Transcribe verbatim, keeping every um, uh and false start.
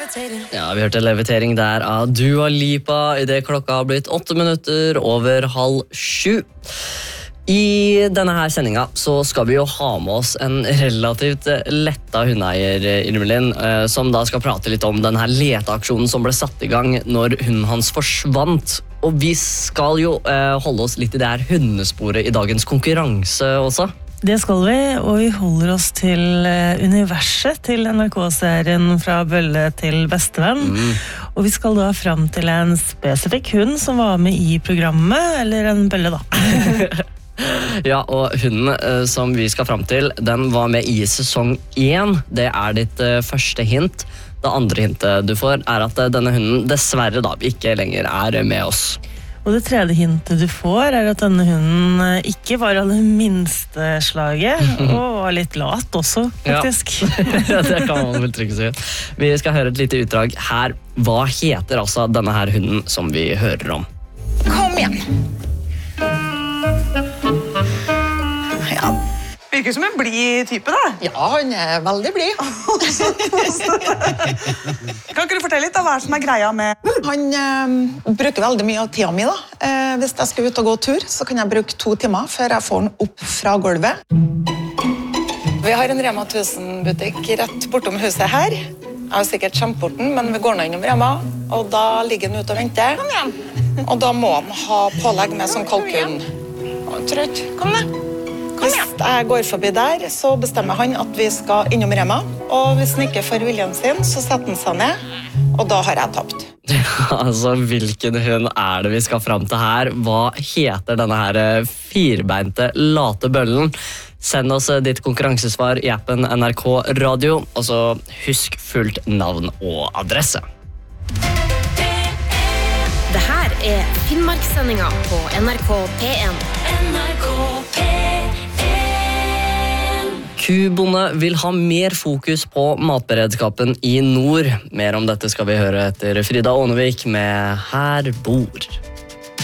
Ja, vi hørte Levitering der av Dua Lipa I det klokka har blitt åtte minutter over halv sju. I denne her sendinga så skal vi jo ha med oss en relativt letta hundeeier, Irmelin, som da skal prate litt om denne her leteaksjonen som ble satt I gang når hunden hans forsvant. Og vi skal jo eh, holde oss litt I det her hundesporet I dagens konkurranse også. Det skal vi, og vi holder oss til universet til N R K-serien Fra bølle til bestevenn. Mm. Og vi skal da fram til en spesifikk hund som var med I programmet, eller en bølle da. Ja, og hunden eh, som vi skal fram til, den var med I sesong én. Det er ditt eh, første hint. Det andre hintet du får er at eh, denne hunden dessverre da ikke lenger er med oss. Og det tredje hintet du får er at denne hunden ikke var av det minste slaget, og var litt lat også, faktisk. Ja, det kan man vel trygt si. Vi skal høre et lite utdrag her. Hva heter altså denne her hunden som vi hører om? Kom igjen! Ja. Virker som en blid type da. Ja, han er veldig blid. Kan ikke du fortelle litt av hva som er greia med? Han eh, bruker veldig mye av tida mi da. Eh, hvis jeg skal ut og gå tur, så kan jeg bruke to timer før jeg får han opp fra gulvet. Vi har en Rema tusen-butikk rett bortom huset her. Jeg har sikkert kjempeporten, men vi går nå innom Rema, og da ligger han ute og venter. Kom igjen. Og da må han ha pålegg med sånn kalkun. Trøtt. Kom da. Hvis jeg går forbi der, så bestemmer han at vi skal innom Rema, og hvis han ikke får viljen sin, så setter han seg ned, og da har jeg tapt. Altså, hvilken hund er det vi skal fram til her? Hva heter denne her firbeinte late bøllen? Send oss ditt konkurransesvar I appen N R K Radio, og så husk fullt navn og adresse. Det her er Finnmarkssendinga på N R K P en. N R K P en. Kubonde vil ha mer fokus på matberedskapen I nord. Mer om dette skal vi høre etter Frida Ånevik med Her bor.